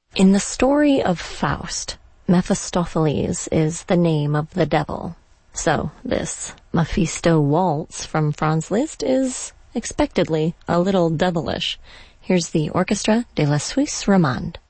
In the story of Faust, Mephistopheles is the name of the devil. So this Mephisto waltz from Franz Liszt is expectedly a little devilish. Here's the Orchestre de la Suisse Romande.